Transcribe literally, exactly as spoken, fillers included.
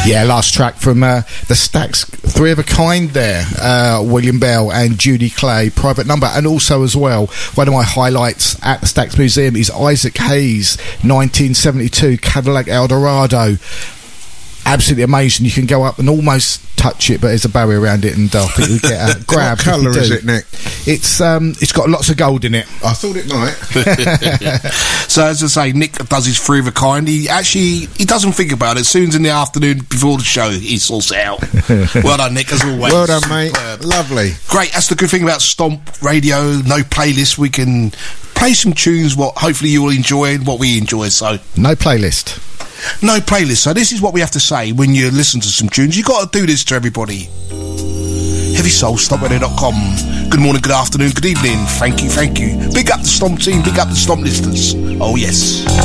Yeah, last track from uh, the Stax, three of a kind there, uh, William Bell and Judy Clay, Private Number. And also as well, one of my highlights at the Stax Museum is Isaac Hayes, nineteen seventy-two Cadillac Eldorado. Absolutely amazing. You can go up and almost touch it, but there's a barrier around it, and uh, I think you get a grab. What colour is it, Nick? It's um, it's got lots of gold in it. I thought it might. So as I say, Nick does his three of a kind. He actually he doesn't think about it. As soon as in the afternoon before the show, he sorts it out. Well done, Nick, as always. Well done, mate. Superb. Lovely. Great. That's the good thing about Stomp Radio. No playlist. We can play some tunes. What hopefully you will enjoy and what we enjoy. So no playlist. No playlist. So this is what we have to say when you listen to some tunes. You got to do this to everybody. Heavy Soul, stomp radio dot com. Good morning, good afternoon, good evening. Thank you, thank you. Big up the Stomp team, big up the Stomp listeners. Oh yes.